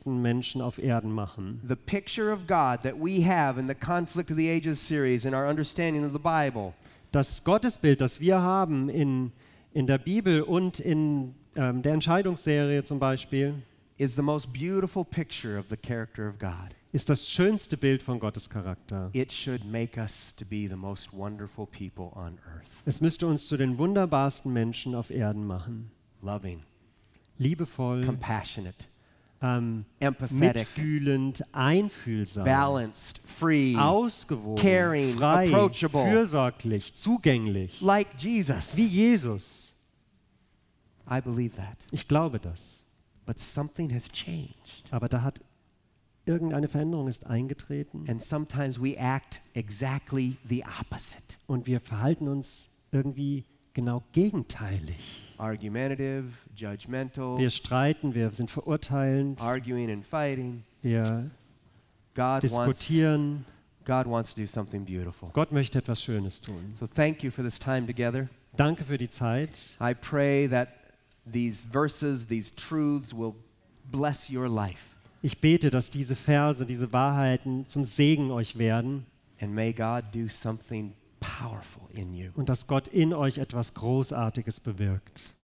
wunderbarsten Menschen auf Erden machen. The picture of God that we have in the Conflict of the Ages series, in our understanding of the Bible, Das Gottesbild, das wir haben in der Bibel und in der Entscheidungsserie zum Beispiel, is the most beautiful picture of the character of God. ist das schönste Bild von Gottes Charakter. It should make us to be the most wonderful people on earth. Es müsste uns zu den wunderbarsten Menschen auf Erden machen. Loving, Liebevoll, compassionate, empathetic, mitfühlend, einfühlsam, balanced, free, ausgewogen, caring, frei, approachable. fürsorglich, zugänglich, like Jesus. wie Jesus. I believe that. Ich glaube das. But something has changed. Aber da hat irgendeine Veränderung ist eingetreten And sometimes we act exactly the opposite. und wir verhalten uns irgendwie genau gegenteilig. Argumentative, judgmental, Wir streiten, wir sind verurteilend, arguing and fighting. wir God diskutieren. wants to do something beautiful. Gott möchte etwas Schönes tun. So thank you for this time together. Danke für die Zeit. I pray that these verses, these truths will bless your life. Ich bete, dass diese Verse, diese Wahrheiten zum Segen euch werden And may God do something powerful in you. und dass Gott in euch etwas Großartiges bewirkt.